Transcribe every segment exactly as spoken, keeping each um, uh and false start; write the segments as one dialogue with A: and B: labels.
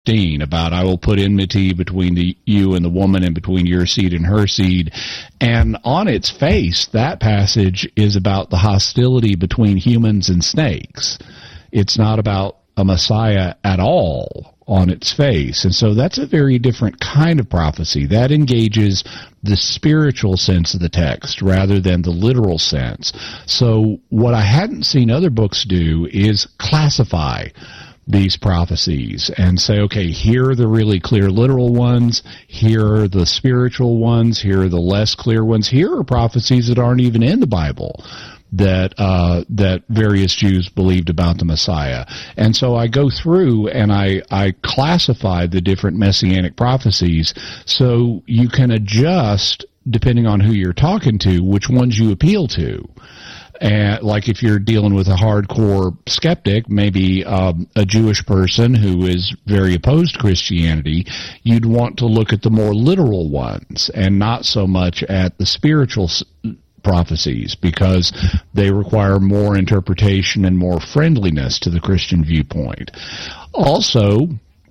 A: about I will put enmity between the you and the woman and between your seed and her seed. And on its face, that passage is about the hostility between humans and snakes. It's not about a Messiah at all on its face. And so that's a very different kind of prophecy. That engages the spiritual sense of the text rather than the literal sense. So what I hadn't seen other books do is classify these prophecies and say, okay, here are the really clear literal ones, here are the spiritual ones, here are the less clear ones, here are prophecies that aren't even in the Bible that uh that various Jews believed about the Messiah. And so I go through and I I classify the different messianic prophecies so you can adjust depending on who you're talking to which ones you appeal to. And like if you're dealing with a hardcore skeptic, maybe um, a Jewish person who is very opposed to Christianity, you'd want to look at the more literal ones and not so much at the spiritual s- prophecies because they require more interpretation and more friendliness to the Christian viewpoint. Also,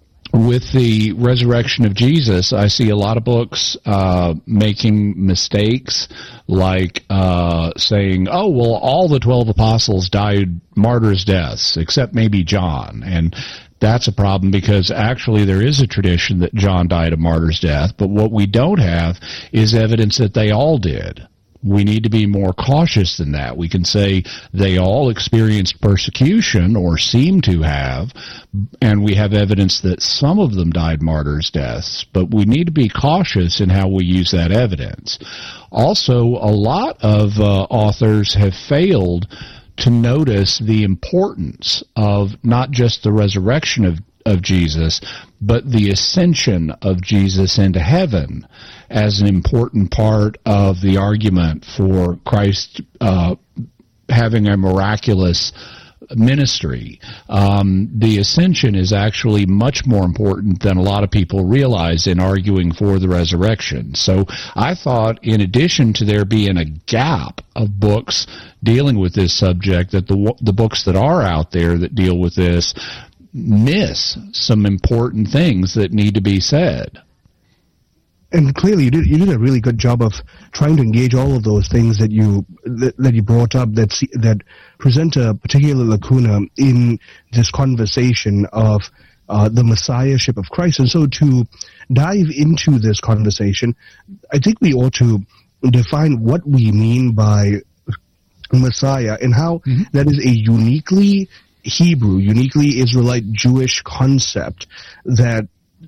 A: with the resurrection of Jesus, I see a lot of books uh, making mistakes, like uh, saying, oh, well, all the twelve apostles died martyrs' deaths, except maybe John. And that's a problem because actually there is a tradition that John died a martyr's death, but what we don't have is evidence that they all did. We need to be more cautious than that. We can say they all experienced persecution or seem to have, and we have evidence that some of them died martyrs' deaths, but we need to be cautious in how we use that evidence. Also, a lot of uh, authors have failed to notice the importance of not just the resurrection of of Jesus, but the ascension of Jesus into heaven as an important part of the argument for Christ uh, having a miraculous ministry. Um, the ascension is actually much more important than a lot of people realize in arguing for the resurrection. So I thought, in addition to there being a gap of books dealing with this subject, that the the books that are out there that deal with this miss some important things that need to be said.
B: And clearly, you did you did a really good job of trying to engage all of those things that you that, that you brought up that see, that present a particular lacuna in this conversation of uh, the messiahship of Christ. And so, to dive into this conversation, I think we ought to define what we mean by Messiah and how mm-hmm. that is a uniquely Hebrew, uniquely Israelite Jewish concept that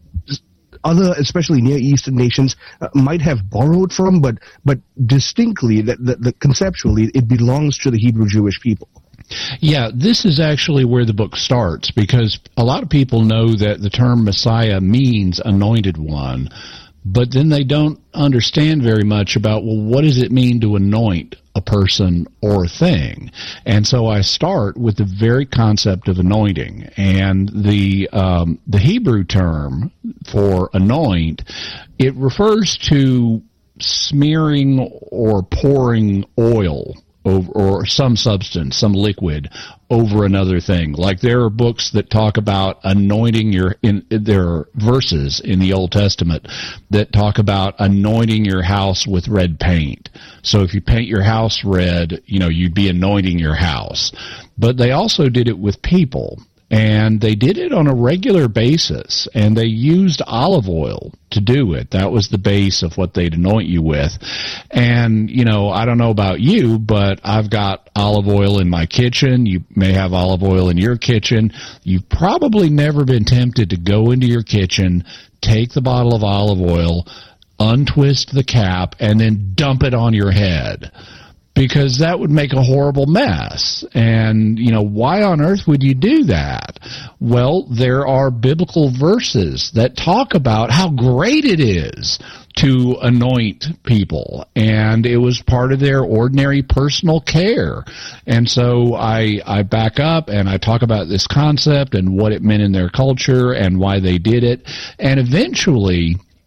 B: other, especially Near Eastern nations, uh, might have borrowed from, but but distinctly, that, that, that conceptually, it belongs to the Hebrew Jewish people.
A: Yeah, this is actually where the book starts, because a lot of people know that the term Messiah means anointed one, but then they don't understand very much about, well, what does it mean to anoint a person or a thing? And so I start with the very concept of anointing. And the um, the Hebrew term for anoint, it refers to smearing or pouring oil over, or some substance, some liquid, over another thing. Like there are books that talk about anointing your, in, there are verses in the Old Testament that talk about anointing your house with red paint. So if you paint your house red, you know, you'd be anointing your house. But they also did it with people. And they did it on a regular basis, and they used olive oil to do it. That was the base of what they'd anoint you with. And, you know, I don't know about you, but I've got olive oil in my kitchen. You may have olive oil in your kitchen. You've probably never been tempted to go into your kitchen, take the bottle of olive oil, untwist the cap, and then dump it on your head, because that would make a horrible mess. And, you know, why on earth would you do that? Well, there are biblical verses that talk about how great it is to anoint people, and it was part of their ordinary personal care. And so I, I back up and I talk about this concept and what it meant in their culture and why they did it. And eventually,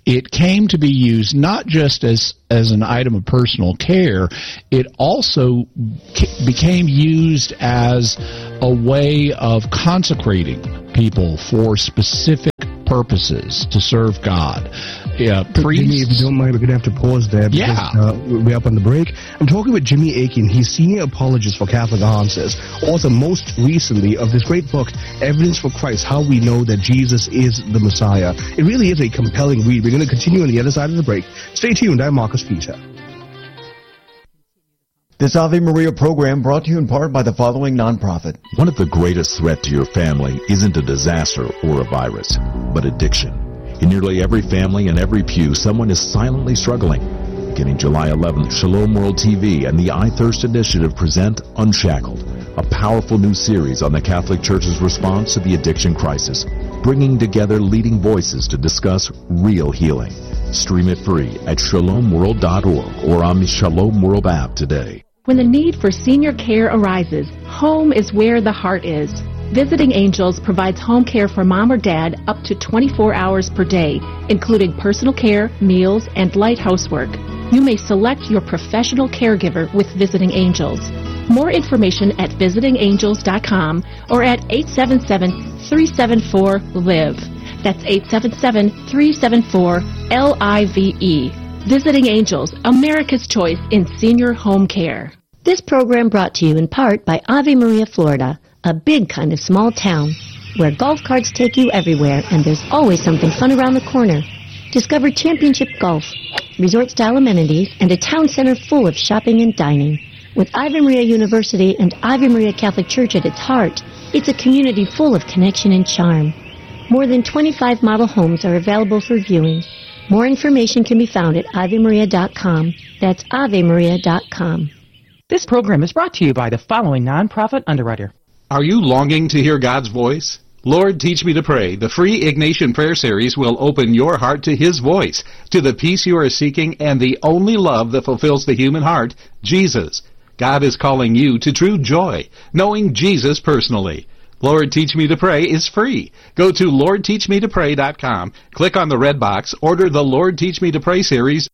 A: it came to be used not just as, as an item of personal care, it also became used as a way of consecrating people for specific purposes to serve God. Yeah, priests.
B: Jimmy, if you don't mind, we're going to have to pause there because
A: yeah.
B: uh, we're up on the break. I'm talking with Jimmy Akin. He's senior apologist for Catholic Answers, author most recently of this great book, Evidence for Christ, How We Know That Jesus is the Messiah. It really is a compelling read. We're going to continue on the other side of the break. Stay tuned. I'm Marcus Peter.
C: This Ave Maria program brought to you in part by the following nonprofit.
D: One of the greatest threats to your family isn't a disaster or a virus, but addiction. In nearly every family and every pew, someone is silently struggling. Beginning July eleventh, Shalom World T V and the I Thirst Initiative present Unshackled, a powerful new series on the Catholic Church's response to the addiction crisis, bringing together leading voices to discuss real healing. Stream it free at shalom world dot org or on the Shalom World app today.
E: When the need for senior care arises, home is where the heart is. Visiting Angels provides home care for mom or dad up to twenty-four hours per day, including personal care, meals, and light housework. You may select your professional caregiver with Visiting Angels. More information at visiting angels dot com or at eight seven seven, three seven four, L I V E. That's eight seven seven, three seven four, L I V E. Visiting Angels, America's choice in senior home care.
F: This program brought to you in part by Ave Maria, Florida, a big kind of small town where golf carts take you everywhere and there's always something fun around the corner. Discover championship golf, resort-style amenities, and a town center full of shopping and dining. With Ave Maria University and Ave Maria Catholic Church at its heart, it's a community full of connection and charm. More than twenty-five model homes are available for viewing. More information can be found at ave maria dot com. That's ave maria dot com.
G: This program is brought to you by the following nonprofit underwriter.
H: Are you longing to hear God's voice? Lord, Teach Me to Pray, the free Ignatian Prayer Series will open your heart to His voice, to the peace you are seeking, and the only love that fulfills the human heart, Jesus. God is calling you to true joy, knowing Jesus personally. Lord, Teach Me to Pray is free. Go to lord teach me to pray dot com, click on the red box, order the Lord Teach Me to Pray series.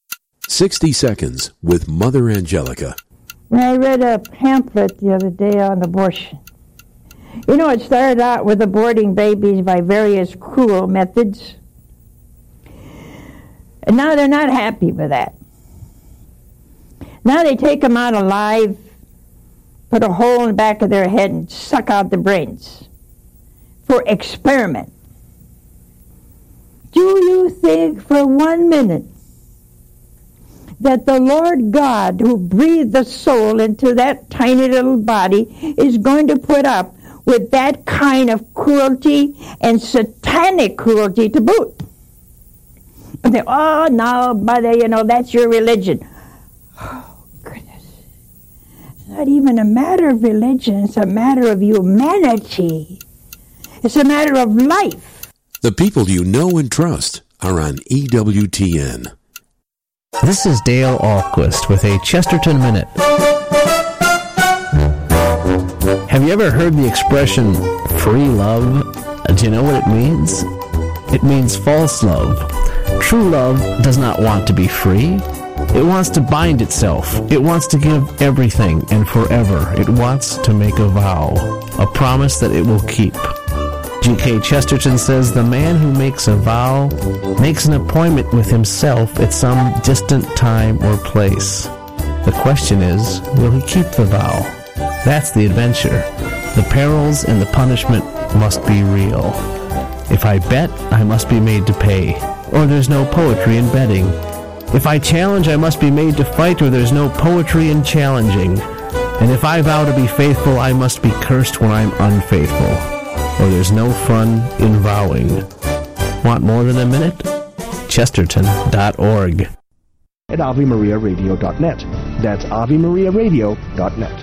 I: sixty Seconds with Mother Angelica.
J: I read a pamphlet the other day on abortion. You know, it started out with aborting babies by various cruel methods. And now they're not happy with that. Now they take them out alive, put a hole in the back of their head and suck out the brains for experiment. Do you think for one minute that the Lord God who breathed the soul into that tiny little body is going to put up with that kind of cruelty and satanic cruelty to boot? And they, oh, no, mother, you know, that's your religion. Oh, goodness. It's not even a matter of religion. It's a matter of humanity. It's a matter of life.
I: The people you know and trust are on E W T N.
K: This is Dale Ahlquist with a Chesterton Minute. Have you ever heard the expression, free love? Do you know what it means? It means false love. True love does not want to be free. It wants to bind itself. It wants to give everything and forever. It wants to make a vow, a promise that it will keep. G K Chesterton says the man who makes a vow makes an appointment with himself at some distant time or place. The question is, will he keep the vow? That's the adventure. The perils and the punishment must be real. If I bet, I must be made to pay, or there's no poetry in betting. If I challenge, I must be made to fight, or there's no poetry in challenging. And if I vow to be faithful, I must be cursed when I'm unfaithful, or there's no fun in vowing. Want more than a minute? Chesterton dot org.
B: At ave maria radio dot net. That's ave maria radio dot net.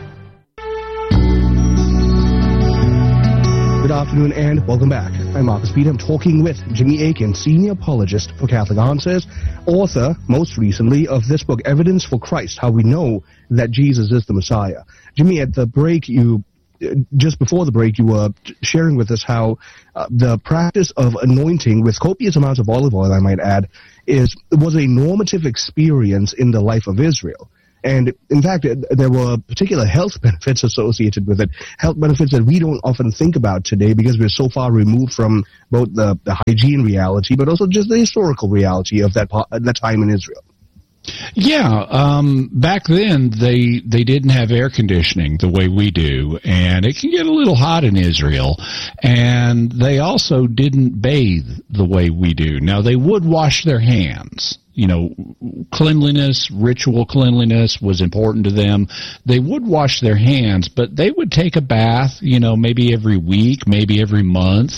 B: Good afternoon and welcome back. I'm Marcus Peter. I'm talking with Jimmy Akin, senior apologist for Catholic Answers, author, most recently, of this book, Evidence for Christ, How We Know That Jesus is the Messiah. Jimmy, at the break, you just before the break, you were sharing with us how uh, the practice of anointing with copious amounts of olive oil, I might add, is was a normative experience in the life of Israel. And in fact, there were particular health benefits associated with it, health benefits that we don't often think about today because we're so far removed from both the, the hygiene reality, but also just the historical reality of that, that time in Israel.
A: Yeah, um, back then they they didn't have air conditioning the way we do, and it can get a little hot in Israel. And they also didn't bathe the way we do. Now, they would wash their hands. You know, cleanliness, ritual cleanliness was important to them. They would wash their hands, but they would take a bath, you know, maybe every week, maybe every month.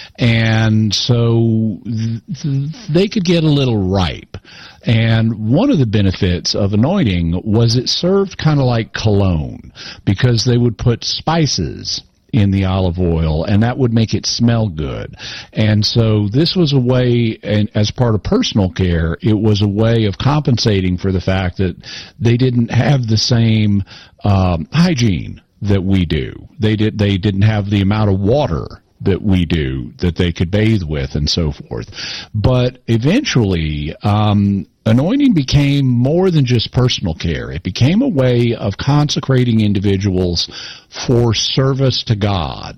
A: And so th- they could get a little ripe. And one of the benefits of anointing was it served kind of like cologne, because they would put spices in the olive oil, and that would make it smell good. And so this was a way, and as part of personal care, it was a way of compensating for the fact that they didn't have the same um, hygiene that we do. They did. They didn't have the amount of water that we do that they could bathe with and so forth. But eventually, um, anointing became more than just personal care. It became a way of consecrating individuals for service to God.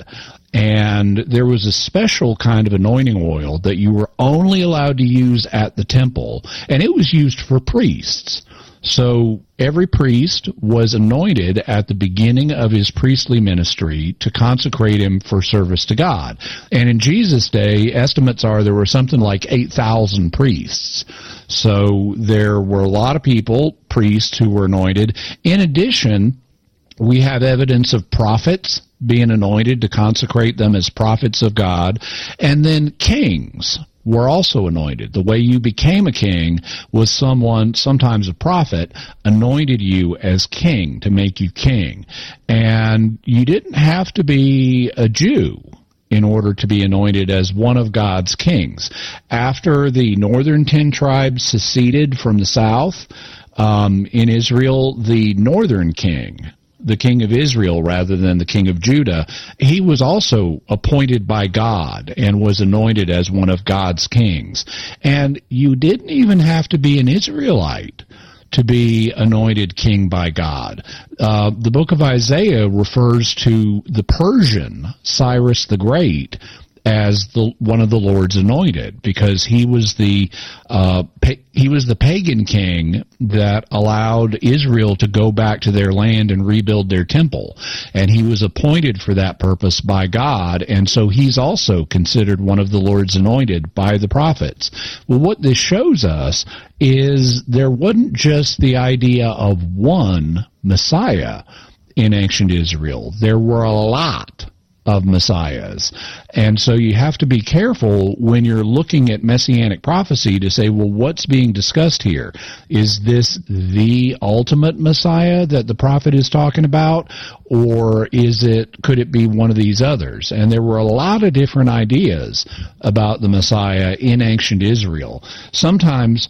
A: And there was a special kind of anointing oil that you were only allowed to use at the temple, and it was used for priests. So every priest was anointed at the beginning of his priestly ministry to consecrate him for service to God. And in Jesus' day, estimates are there were something like eight thousand priests. So there were a lot of people, priests, who were anointed. In addition, we have evidence of prophets being anointed to consecrate them as prophets of God, and then kings were also anointed. The way you became a king was someone, sometimes a prophet, anointed you as king to make you king. And you didn't have to be a Jew in order to be anointed as one of God's kings. After the northern ten tribes seceded from the south, um, in Israel, the northern king, the king of Israel rather than the king of Judah, he was also appointed by God and was anointed as one of God's kings. And you didn't even have to be an Israelite to be anointed king by God. Uh, the book of Isaiah refers to the Persian Cyrus the Great as the one of the Lord's anointed, because he was the uh, pa- he was the pagan king that allowed Israel to go back to their land and rebuild their temple, and he was appointed for that purpose by God, and so he's also considered one of the Lord's anointed by the prophets. Well, what this shows us is there wasn't just the idea of one Messiah in ancient Israel. There were a lot of messiahs. And so you have to be careful when you're looking at messianic prophecy to say, well, what's being discussed here? Is this the ultimate Messiah that the prophet is talking about? Or is it, could it be one of these others? And there were a lot of different ideas about the Messiah in ancient Israel. Sometimes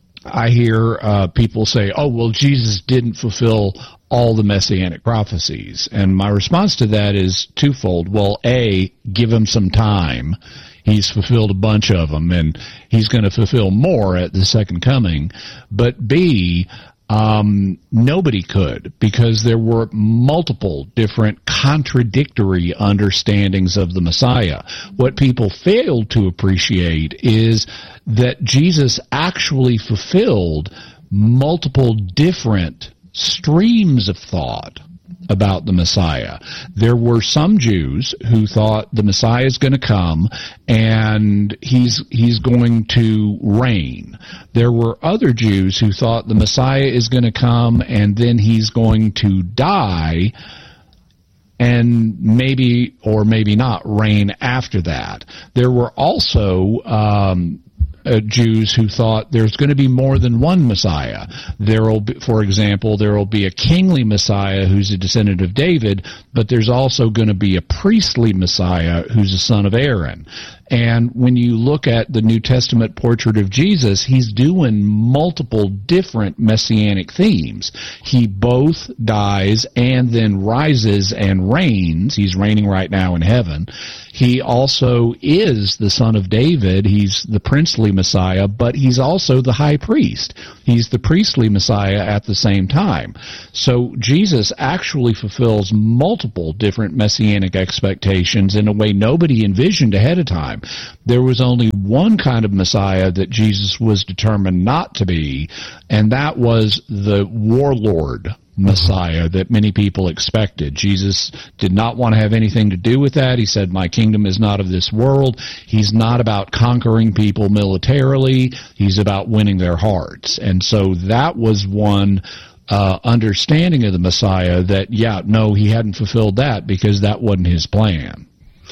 A: I hear uh, people say, oh, well, Jesus didn't fulfill all the messianic prophecies. And my response to that is twofold. Well, A, give him some time. He's fulfilled a bunch of them, and he's going to fulfill more at the second coming. But B, um, nobody could, because there were multiple different contradictory understandings of the Messiah. What people failed to appreciate is that Jesus actually fulfilled multiple different streams of thought about the Messiah. There were some Jews who thought the Messiah is going to come and he's he's going to reign. There were other Jews who thought the Messiah is going to come and then he's going to die and maybe or maybe not reign after that. There were also um Uh, Jews who thought there's going to be more than one Messiah. There will be, for example, there will be a kingly Messiah who's a descendant of David, but there's also going to be a priestly Messiah who's a son of Aaron. And when you look at the New Testament portrait of Jesus, he's doing multiple different messianic themes. He both dies and then rises and reigns. He's reigning right now in heaven. He also is the son of David. He's the princely Messiah, but he's also the high priest. He's the priestly Messiah at the same time. So Jesus actually fulfills multiple different messianic expectations in a way nobody envisioned ahead of time. There was only one kind of Messiah that Jesus was determined not to be, and that was the warlord Messiah that many people expected. Jesus did not want to have anything to do with that. He said, my kingdom is not of this world. He's not about conquering people militarily. He's about winning their hearts. And so that was one uh, understanding of the Messiah that, yeah, no, he hadn't fulfilled that because that wasn't his plan.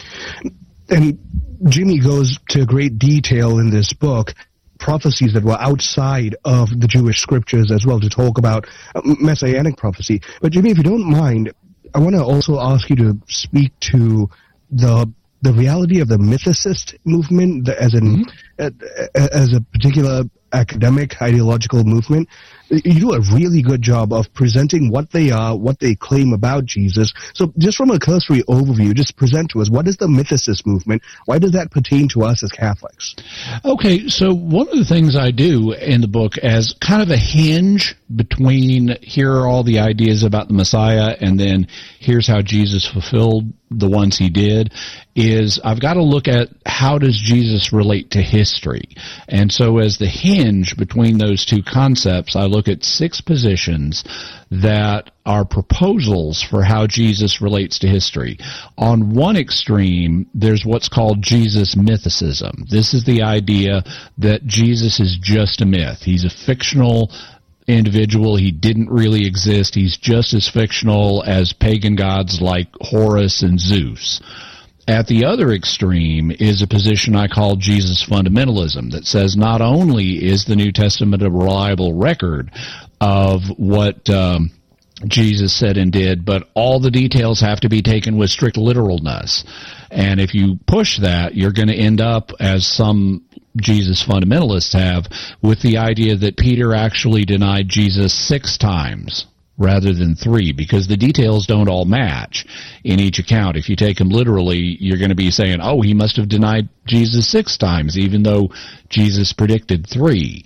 B: And Jimmy goes to great detail in this book, prophecies that were outside of the Jewish scriptures as well, to talk about messianic prophecy. But Jimmy, if you don't mind, I want to also ask you to speak to the the reality of the mythicist movement as an mm-hmm. as a particular academic ideological movement. You do a really good job of presenting what they are, what they claim about Jesus. So just from a cursory overview, just present to us, what is the mythicist movement? Why does that pertain to us as Catholics?
A: Okay, so one of the things I do in the book as kind of a hinge between here are all the ideas about the Messiah and then here's how Jesus fulfilled the ones he did, is I've got to look at how does Jesus relate to history. And so as the hinge between those two concepts, I look at six positions that are proposals for how Jesus relates to history. On one extreme, there's what's called Jesus mythicism. This is the idea that Jesus is just a myth. He's a fictional individual. He didn't really exist. He's just as fictional as pagan gods like Horus and Zeus. At the other extreme is a position I call Jesus fundamentalism that says not only is the New Testament a reliable record of what um, Jesus said and did, but all the details have to be taken with strict literalness. And if you push that, you're going to end up, as some Jesus fundamentalists have, with the idea that Peter actually denied Jesus six times rather than three, because the details don't all match in each account. If you take them literally, you're going to be saying, oh, he must have denied Jesus six times, even though Jesus predicted three.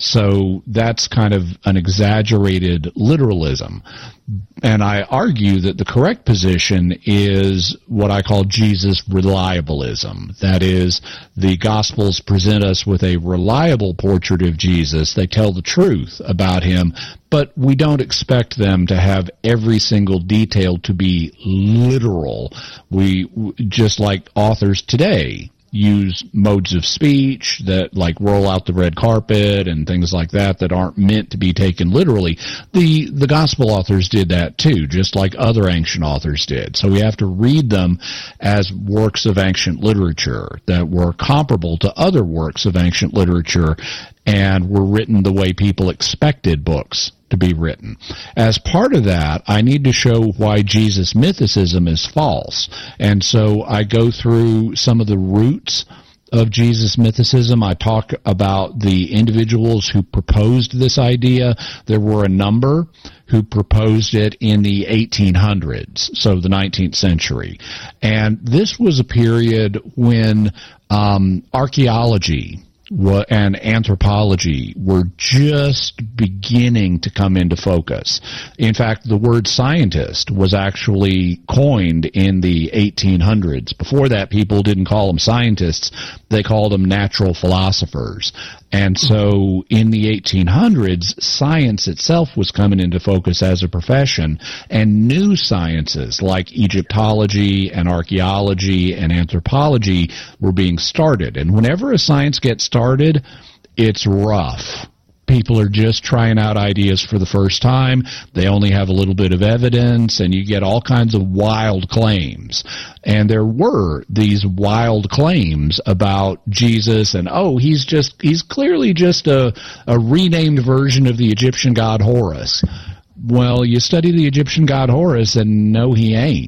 A: So that's kind of an exaggerated literalism. And I argue that the correct position is what I call Jesus reliabilism. That is, the Gospels present us with a reliable portrait of Jesus. They tell the truth about him, but we don't expect them to have every single detail to be literal. We, just like authors today, use modes of speech that like roll out the red carpet and things like that that aren't meant to be taken literally. The the gospel authors did that too, just like other ancient authors did. So we have to read them as works of ancient literature that were comparable to other works of ancient literature and were written the way people expected books to be written. As part of that, I need to show why Jesus mythicism is false. And so I go through some of the roots of Jesus mythicism. I talk about the individuals who proposed this idea. There were a number who proposed it in the eighteen hundreds, so the nineteenth century. And this was a period when um, archaeology and anthropology were just beginning to come into focus. In fact, the word scientist was actually coined in the eighteen hundreds. Before that, people didn't call them scientists. They called them natural philosophers. And so in the eighteen hundreds, science itself was coming into focus as a profession, and new sciences like Egyptology and archaeology and anthropology were being started. And whenever a science gets started, it's rough. People are just trying out ideas for the first time. They only have a little bit of evidence, and you get all kinds of wild claims. And there were these wild claims about Jesus, and oh, he's just he's clearly just a, a renamed version of the Egyptian god Horus. Well, you study the Egyptian god Horus, and no, he ain't.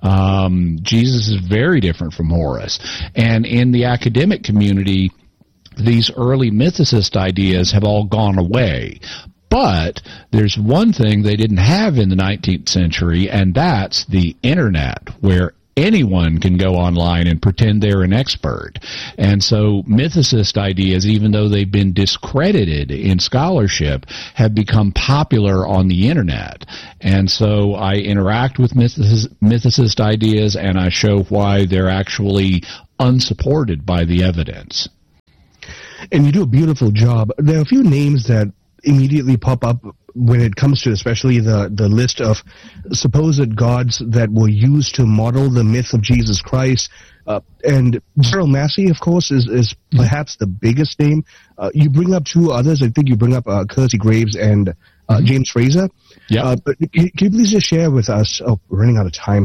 A: Um, Jesus is very different from Horus. And in the academic community, these early mythicist ideas have all gone away. But there's one thing they didn't have in the nineteenth century, and that's the Internet, where anyone can go online and pretend they're an expert. And so mythicist ideas, even though they've been discredited in scholarship, have become popular on the Internet. And so I interact with mythicist, mythicist ideas, and I show why they're actually unsupported by the evidence.
B: And you do a beautiful job. There are a few names that immediately pop up when it comes to especially the, the list of supposed gods that were used to model the myth of Jesus Christ. Uh, and Gerald Massey, of course, is, is perhaps the biggest name. Uh, you bring up two others. I think you bring up uh, Kelsey Graves and uh, mm-hmm. James Fraser.
A: Yeah.
B: Uh, but can you please just share with us? Oh, we're running out of time.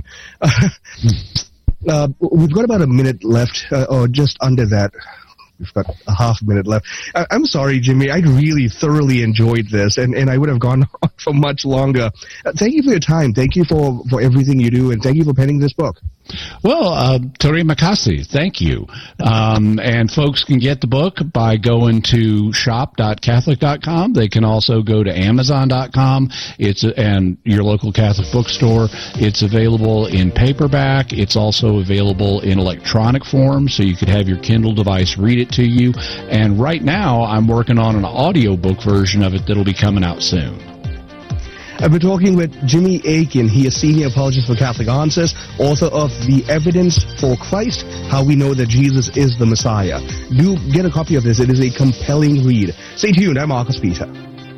B: uh, we've got about a minute left, uh, or just under that. We've got a half minute left. I, I'm sorry, Jimmy. I really thoroughly enjoyed this, and, and I would have gone on for much longer. Uh, thank you for your time. Thank you for, for everything you do, and thank you for penning this book.
A: Well, uh, Terima kasih. Thank you. Um, and folks can get the book by going to shop dot catholic dot com. They can also go to amazon dot com. It's a, and your local Catholic bookstore. It's available in paperback. It's also available in electronic form, so you could have your Kindle device read it to you. And right now, I'm working on an audiobook version of it that'll be coming out soon.
B: I've been talking with Jimmy Akin. He is Senior Apologist for Catholic Answers, author of The Evidence for Christ, How We Know That Jesus is the Messiah. Do get a copy of this. It is a compelling read. Stay tuned. I'm Marcus Peter.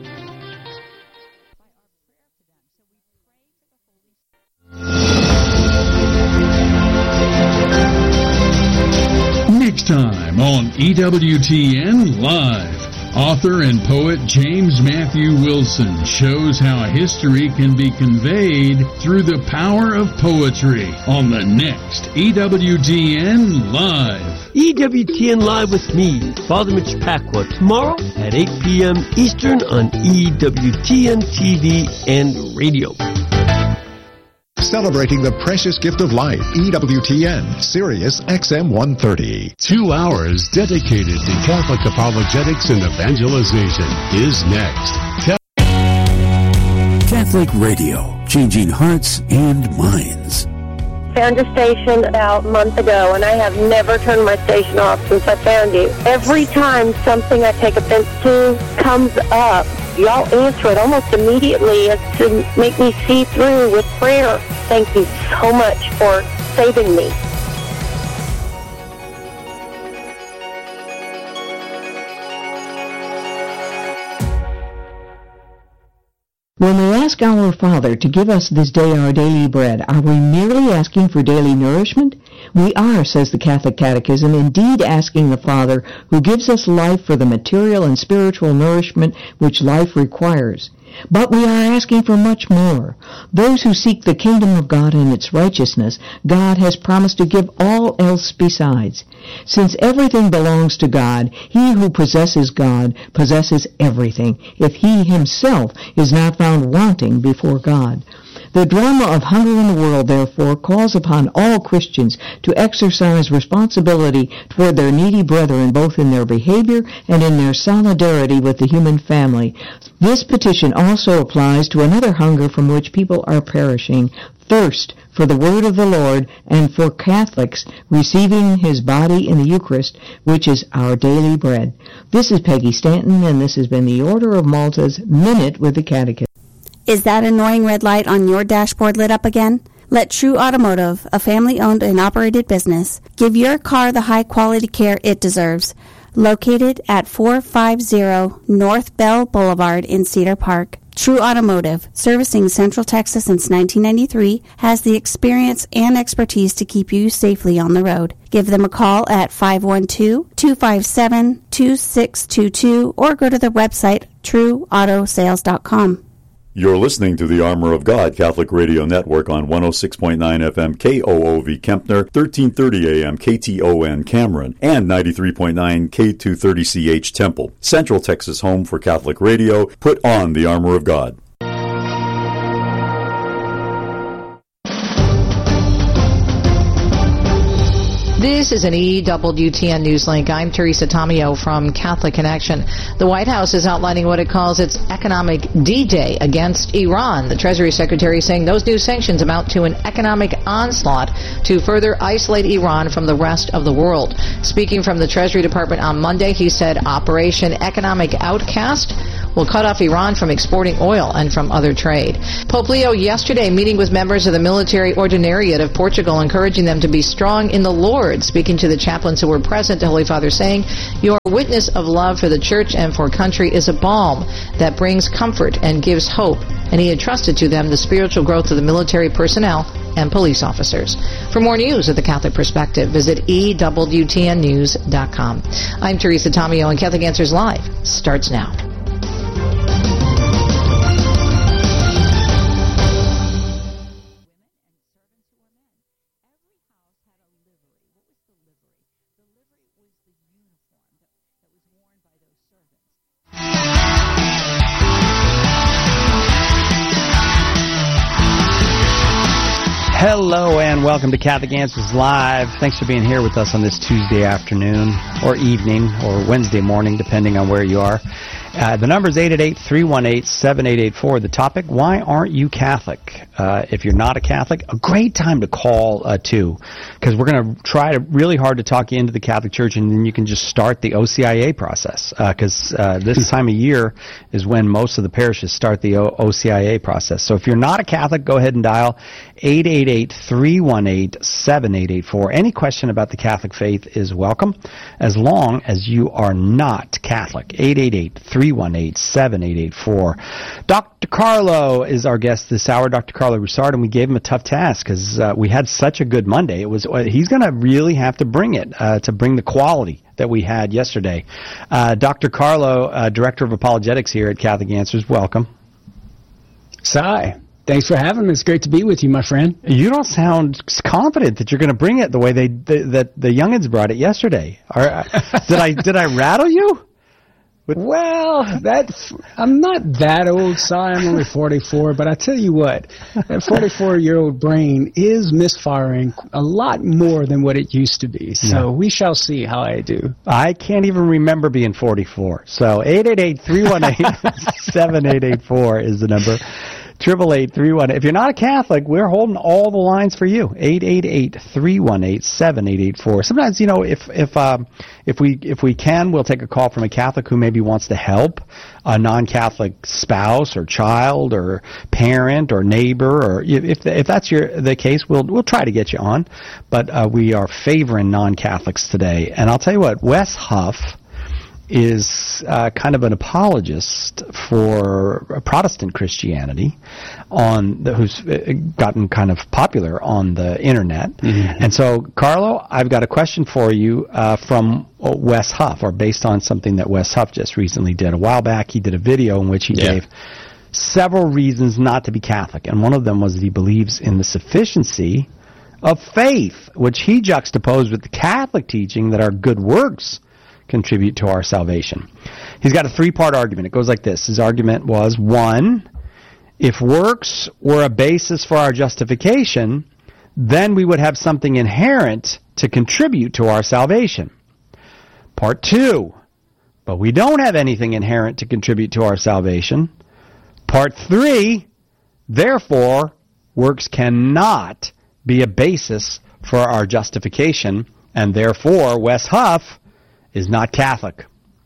L: Next time on E W T N Live. Author and poet James Matthew Wilson shows how history can be conveyed through the power of poetry on the next E W T N Live.
M: E W T N Live with me, Father Mitch Pacwa, tomorrow at eight p.m. Eastern on E W T N T V and radio.
N: Celebrating the precious gift of life, E W T N, Sirius X M one thirty.
O: Two hours dedicated to Catholic apologetics and evangelization is next.
I: Catholic Radio, changing hearts and minds.
P: Found your station about a month ago, and I have never turned my station off since I found you. Every time something I take offense to comes up, y'all answer it almost immediately as to make me see through with prayer. Thank you so much for saving me.
Q: When we ask our Father to give us this day our daily bread, are we merely asking for daily nourishment? We are, says the Catholic Catechism, indeed asking the Father who gives us life for the material and spiritual nourishment which life requires. But we are asking for much more. Those who seek the kingdom of God and its righteousness, God has promised to give all else besides. Since everything belongs to God, he who possesses God possesses everything, if he himself is not found wanting before God. The drama of hunger in the world, therefore, calls upon all Christians to exercise responsibility toward their needy brethren, both in their behavior and in their solidarity with the human family. This petition also applies to another hunger from which people are perishing, thirst for the word of the Lord, and for Catholics receiving his body in the Eucharist, which is our daily bread. This is Peggy Stanton, and this has been the Order of Malta's Minute with the Catechism.
R: Is that annoying red light on your dashboard lit up again? Let True Automotive, a family-owned and operated business, give your car the high-quality care it deserves. Located at four fifty North Bell Boulevard in Cedar Park, True Automotive, servicing Central Texas since nineteen ninety-three, has the experience and expertise to keep you safely on the road. Give them a call at five one two, two five seven, two six two two or go to their website, true auto sales dot com.
S: You're listening to the Armor of God Catholic Radio Network on one oh six point nine F M K O O V Kempner, thirteen thirty A M K T O N Cameron, and ninety-three point nine K two thirty C H Temple. Central Texas home for Catholic radio. Put on the Armor of God.
T: This is an E W T N News Link. I'm Teresa Tomeo from Catholic Connection. The White House is outlining what it calls its economic D-Day against Iran. The Treasury Secretary saying those new sanctions amount to an economic onslaught to further isolate Iran from the rest of the world. Speaking from the Treasury Department on Monday, he said Operation Economic Outcast will cut off Iran from exporting oil and from other trade. Pope Leo yesterday meeting with members of the military ordinariate of Portugal, encouraging them to be strong in the Lord. Speaking to the chaplains who were present, the Holy Father saying, "Your witness of love for the church and for country is a balm that brings comfort and gives hope." And he entrusted to them the spiritual growth of the military personnel and police officers. For more news of the Catholic Perspective, visit E W T N news dot com. I'm Teresa Tomeo, and Catholic Answers Live starts now.
U: Hello and welcome to Catholic Answers Live. Thanks for being here with us on this Tuesday afternoon or evening or Wednesday morning, depending on where you are. Uh, the number is eight eight eight, three one eight, seven eight eight four. The topic, why aren't you Catholic? Uh, if you're not a Catholic, a great time to call, uh, too, because we're going to try to really hard to talk you into the Catholic Church, and then you can just start the O C I A process, because uh, uh, this time of year is when most of the parishes start the o- OCIA process. So if you're not a Catholic, go ahead and dial eight eight eight, three one eight, seven eight eight four. Any question about the Catholic faith is welcome, as long as you are not Catholic. eight eight eight, three one eight, seven eight eight four. Doctor Carlo is our guest this hour, Doctor Carlo Roussard, and we gave him a tough task because uh, we had such a good Monday. It was uh, he's going to really have to bring it, uh, to bring the quality that we had yesterday. Uh, Doctor Carlo, uh, Director of Apologetics here at Catholic Answers, welcome.
V: Sai. Thanks for having me. It's great to be with you, my friend.
U: You don't sound confident that you're going to bring it the way they, they that the youngins brought it yesterday. Are, did I did I rattle you?
V: Well, that's I'm not that old, Si. I'm only forty-four, but I tell you what, that forty-four-year-old brain is misfiring a lot more than what it used to be. So yeah. We shall see how I do.
U: I can't even remember being forty-four. So eight eight eight, three one eight, seven eight eight four is the number. Triple eight three one. If you're not a Catholic, we're holding all the lines for you. Eight eight eight three one eight seven eight eight four. Sometimes, you know, if if um, if we if we can, we'll take a call from a Catholic who maybe wants to help a non-Catholic spouse or child or parent or neighbor, or if if that's your the case, we'll we'll try to get you on. But uh, we are favoring non-Catholics today, and I'll tell you what, Wes Huff is uh, kind of an apologist for Protestant Christianity, on the, who's gotten kind of popular on the internet. Mm-hmm. And so, Carlo, I've got a question for you uh, from Wes Huff, or based on something that Wes Huff just recently did. A while back, he did a video in which he yeah. gave several reasons not to be Catholic, and one of them was that he believes in the sufficiency of faith, which he juxtaposed with the Catholic teaching that our good works contribute to our salvation. He's got a three-part argument. It goes like this. His argument was, one, if works were a basis for our justification, then we would have something inherent to contribute to our salvation. Part two, but we don't have anything inherent to contribute to our salvation. Part three, therefore, works cannot be a basis for our justification, and therefore, Wes Huff is not Catholic.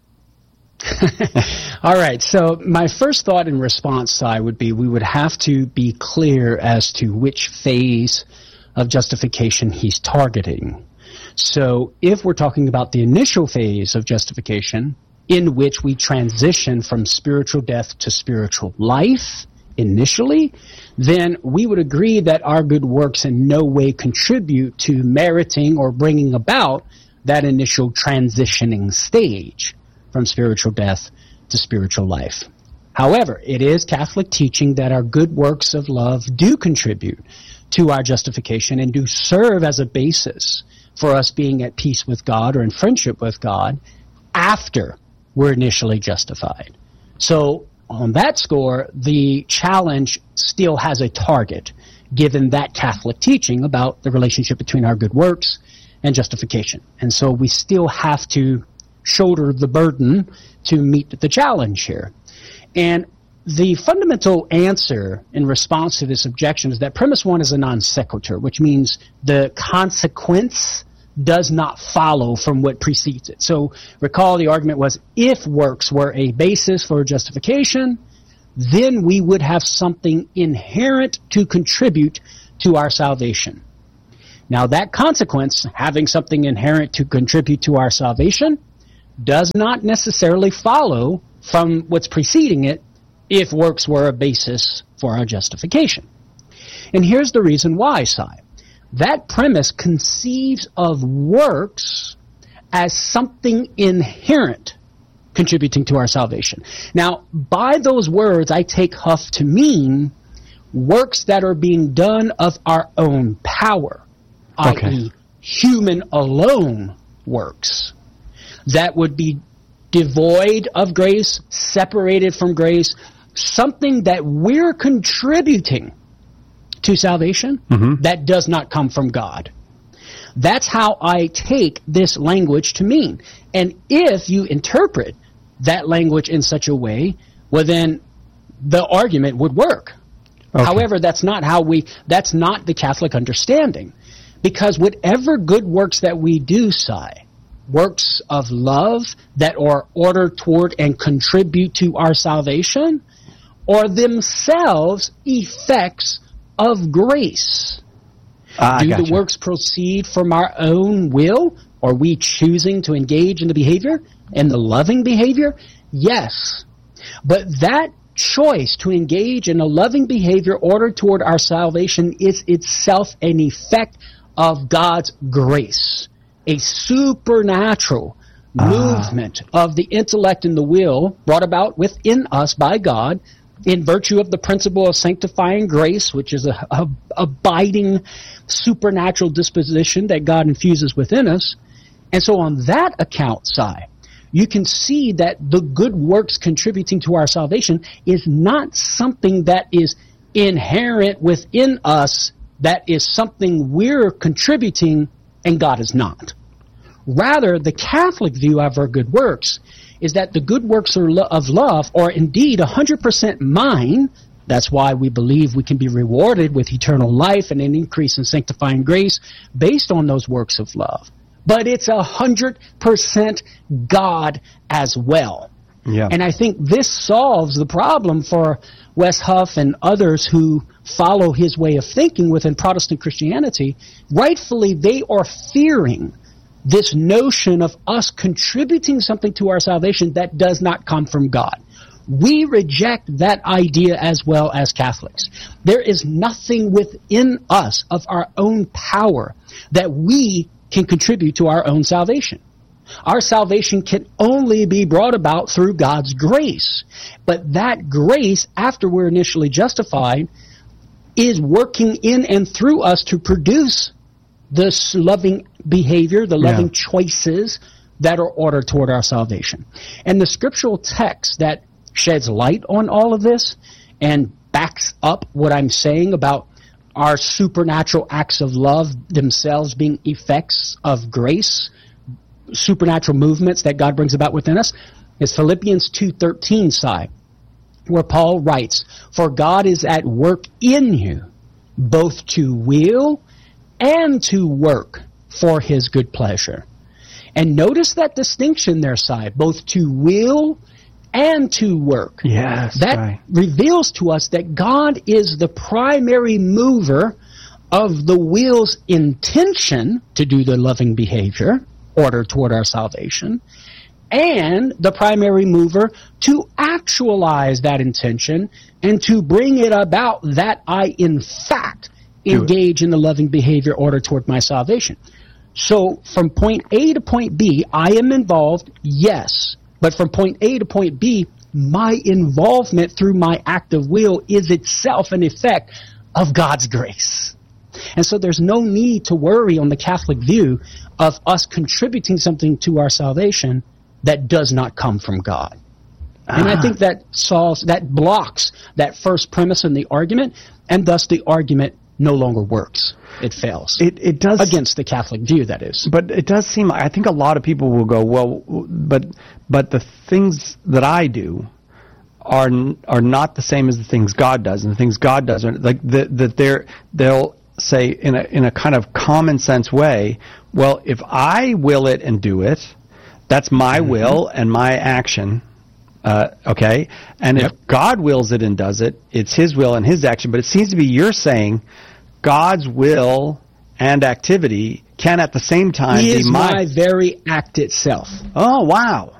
V: All right, so my first thought in response, Si, would be we would have to be clear as to which phase of justification he's targeting. So if we're talking about the initial phase of justification, in which we transition from spiritual death to spiritual life initially, then we would agree that our good works in no way contribute to meriting or bringing about that initial transitioning stage from spiritual death to spiritual life. However, it is Catholic teaching that our good works of love do contribute to our justification and do serve as a basis for us being at peace with God or in friendship with God after we're initially justified. So on that score, the challenge still has a target, given that Catholic teaching about the relationship between our good works and justification. And so we still have to shoulder the burden to meet the challenge here. And the fundamental answer in response to this objection is that premise one is a non sequitur, which means the consequence does not follow from what precedes it. So recall the argument was, if works were a basis for justification, then we would have something inherent to contribute to our salvation. Now that consequence, having something inherent to contribute to our salvation, does not necessarily follow from what's preceding it if works were a basis for our justification. And here's the reason why, Cy. That premise conceives of works as something inherent contributing to our salvation. Now, by those words, I take Huff to mean works that are being done of our own power, okay. that is, human alone works, that would be devoid of grace, separated from grace, something that we're contributing to salvation mm-hmm. that does not come from God. That's how I take this language to mean. And if you interpret that language in such a way, well then the argument would work. Okay. However, that's not how we, that's not the Catholic understanding. Because whatever good works that we do, Cy, works of love that are ordered toward and contribute to our salvation, are themselves effects of grace. Ah, do the works proceed from our own will? Are we choosing to engage in the behavior and the loving behavior? Yes. But that choice to engage in a loving behavior ordered toward our salvation is itself an effect of God's grace, a supernatural ah. movement of the intellect and the will brought about within us by God in virtue of the principle of sanctifying grace, which is a, a abiding supernatural disposition that God infuses within us. And so on that account, Cy, you can see that the good works contributing to our salvation is not something that is inherent within us, that is something we're contributing and God is not. Rather, the Catholic view of our good works is that the good works of love are indeed one hundred percent mine. That's why we believe we can be rewarded with eternal life and an increase in sanctifying grace based on those works of love. But it's one hundred percent God as well. Yeah. And I think this solves the problem for Wes Huff and others who follow his way of thinking within Protestant Christianity. Rightfully, they are fearing this notion of us contributing something to our salvation that does not come from God. We reject that idea as well as Catholics. There is nothing within us of our own power that we can contribute to our own salvation. Our salvation can only be brought about through God's grace. But that grace, after we're initially justified, is working in and through us to produce this loving behavior, the loving yeah. choices that are ordered toward our salvation. And the scriptural text that sheds light on all of this and backs up what I'm saying about our supernatural acts of love themselves being effects of grace, supernatural movements that God brings about within us, is Philippians two thirteen, Cy, where Paul writes, "For God is at work in you, both to will and to work for his good pleasure." And notice that distinction there, Cy, both to will and to work.
U: Yes,
V: that
U: right.
V: reveals to us that God is the primary mover of the will's intention to do the loving behavior ordered toward our salvation, and the primary mover to actualize that intention and to bring it about that I, in fact, engage in the loving behavior ordered toward my salvation. So from point A to point B, I am involved, yes. But from point A to point B, my involvement through my act of will is itself an effect of God's grace. And so there's no need to worry on the Catholic view of us contributing something to our salvation that does not come from God. Ah. And I think that solves, that blocks that first premise in the argument, and thus the argument no longer works. It fails.
U: It it does
V: against the Catholic view, that is.
U: But it does seem. I think a lot of people will go, well, but but the things that I do are are not the same as the things God does, and the things God does are like that. That they're they'll say in a in a kind of common sense way, well, if I will it and do it, that's my mm-hmm. will and my action. Uh, okay, and yep. if God wills it and does it, it's His will and His action. But it seems to be you're saying God's will and activity can at the same time
V: he
U: be
V: is
U: my...
V: my very act itself.
U: Oh, wow.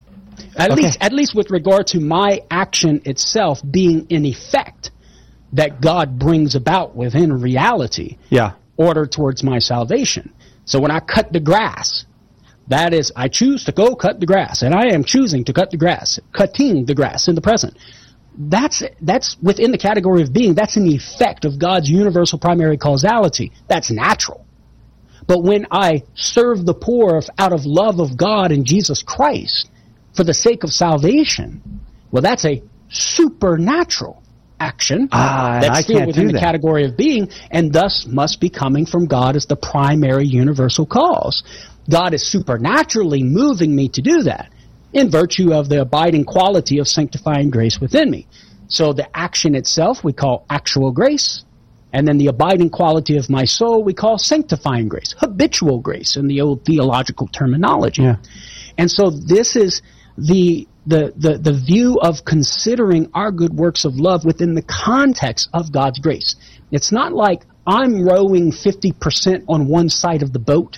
V: At
U: okay.
V: least, at least with regard to my action itself being an effect that God brings about within reality,
U: yeah,
V: order towards my salvation. So when I cut the grass, that is, I choose to go cut the grass, and I am choosing to cut the grass, cutting the grass in the present. That's that's within the category of being. That's an effect of God's universal primary causality. That's natural. But when I serve the poor out of love of God and Jesus Christ for the sake of salvation, well, that's a supernatural action
U: ah,
V: that's
U: I
V: still
U: can't
V: within
U: do
V: the
U: that.
V: category of being, and thus must be coming from God as the primary universal cause. God is supernaturally moving me to do that in virtue of the abiding quality of sanctifying grace within me. So the action itself we call actual grace, and then the abiding quality of my soul we call sanctifying grace, habitual grace in the old theological terminology.
U: Yeah.
V: And so this is the, the, the, the view of considering our good works of love within the context of God's grace. It's not like I'm rowing fifty percent on one side of the boat,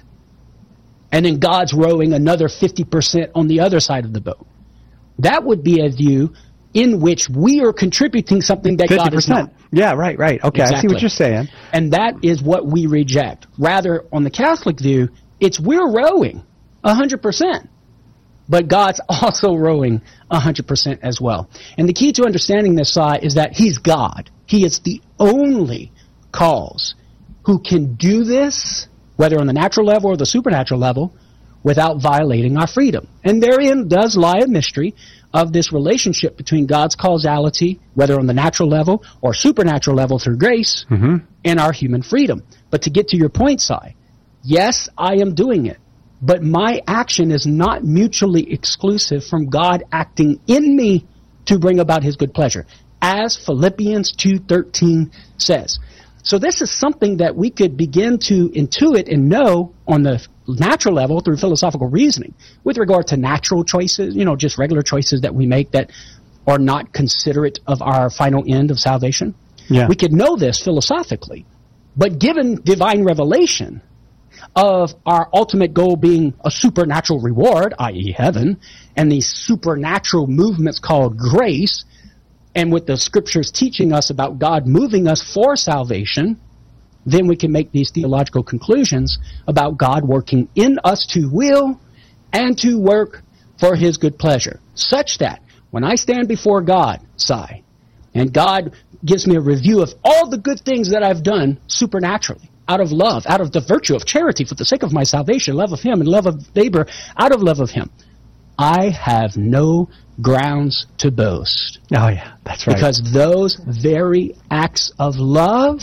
V: and then God's rowing another fifty percent on the other side of the boat. That would be a view in which we are contributing something that
U: fifty percent.
V: God is not.
U: Yeah, right, right. Okay,
V: exactly.
U: I see what you're saying.
V: And that is what we reject. Rather, on the Catholic view, it's we're rowing one hundred percent. But God's also rowing one hundred percent as well. And the key to understanding this side is that He's God. He is the only cause who can do this, whether on the natural level or the supernatural level, without violating our freedom. And therein does lie a mystery of this relationship between God's causality, whether on the natural level or supernatural level through grace,
U: mm-hmm.
V: and our human freedom. But to get to your point, Si, yes, I am doing it, but my action is not mutually exclusive from God acting in me to bring about His good pleasure, as Philippians two thirteen says. So this is something that we could begin to intuit and know on the natural level through philosophical reasoning with regard to natural choices, you know, just regular choices that we make that are not considerate of our final end of salvation.
U: Yeah.
V: We could know this philosophically, but given divine revelation of our ultimate goal being a supernatural reward, that is heaven, and these supernatural movements called grace, and with the scriptures teaching us about God moving us for salvation, then we can make these theological conclusions about God working in us to will and to work for His good pleasure, such that when I stand before God, Si, and God gives me a review of all the good things that I've done supernaturally, out of love, out of the virtue of charity for the sake of my salvation, love of Him and love of neighbor, out of love of Him, I have no grounds to boast.
U: Oh, yeah, that's right.
V: Because those very acts of love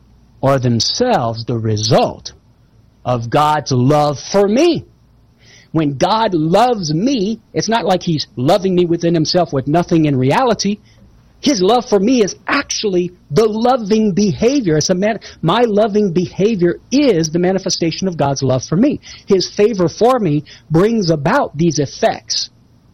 V: are themselves the result of God's love for me. When God loves me, it's not like He's loving me within Himself with nothing in reality. His love for me is actually the loving behavior. It's a man, my loving behavior is the manifestation of God's love for me. His favor for me brings about these effects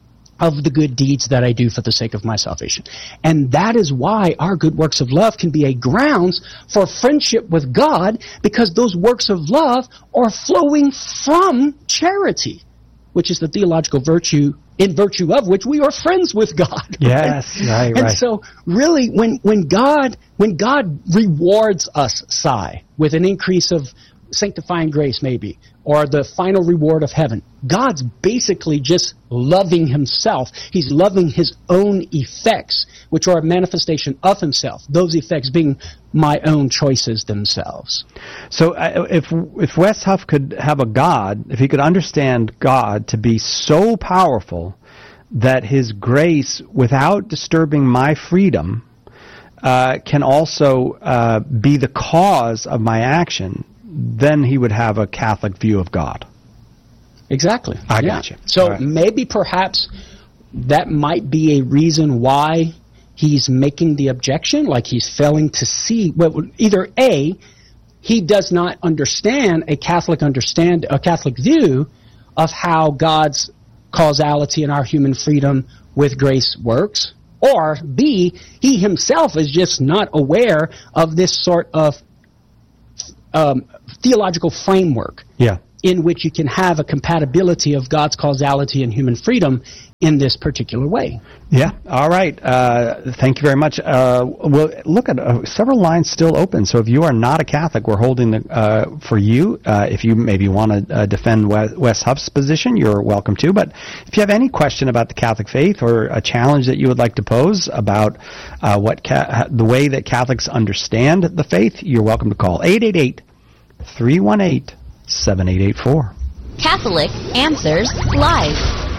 V: of the good deeds that I do for the sake of my salvation. And that is why our good works of love can be a grounds for friendship with God, because those works of love are flowing from charity, which is the theological virtue in virtue of which we are friends with God.
U: Yes, right, right.
V: And so really when, when God when God rewards us, Si, with an increase of sanctifying grace maybe, or the final reward of heaven, God's basically just loving Himself. He's loving His own effects, which are a manifestation of Himself, those effects being my own choices themselves.
U: So uh, if if Wes Huff could have a God, if he could understand God to be so powerful that His grace, without disturbing my freedom, uh, can also uh, be the cause of my action, then he would have a Catholic view of God.
V: Exactly.
U: I
V: yeah.
U: got you.
V: So
U: right.
V: maybe perhaps that might be a reason why he's making the objection, like he's failing to see, well, either A, he does not understand a Catholic understand a Catholic view of how God's causality and our human freedom with grace works, or B, he himself is just not aware of this sort of um, theological framework.
U: Yeah.
V: In which you can have a compatibility of God's causality and human freedom in this particular way.
U: Yeah. All right. Uh, thank you very much. Uh, well, look at uh, several lines still open. So if you are not a Catholic, we're holding the uh, for you. Uh, if you maybe want to uh, defend Wes Huff's position, you're welcome to. But if you have any question about the Catholic faith or a challenge that you would like to pose about uh, what ca- the way that Catholics understand the faith, you're welcome to call eight eight eight, three one eight, seven eight eight four.
C: Catholic Answers Live.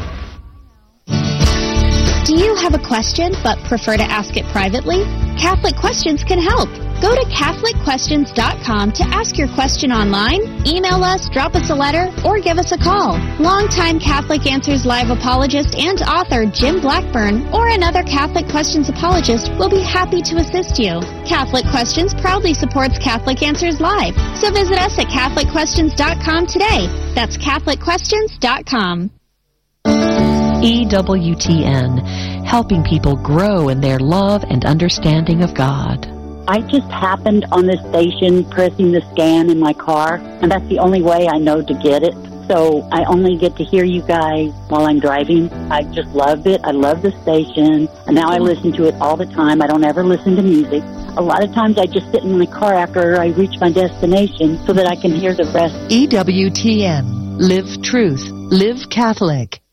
C: Do you have a question but prefer to ask it privately? Catholic Questions can help. Go to Catholic Questions dot com to ask your question online, email us, drop us a letter, or give us a call. Longtime Catholic Answers Live apologist and author Jim Blackburn or another Catholic Questions apologist will be happy to assist you. Catholic Questions proudly supports Catholic Answers Live, so visit us at Catholic Questions dot com today. That's Catholic Questions dot com.
D: E W T N, helping people grow in their love and understanding of God.
W: I just happened on this station pressing the scan in my car, and that's the only way I know to get it. So I only get to hear you guys while I'm driving. I just love it. I love the station, and now I listen to it all the time. I don't ever listen to music. A lot of times I just sit in my car after I reach my destination so that I can hear the rest.
D: E W T N, live truth, live Catholic.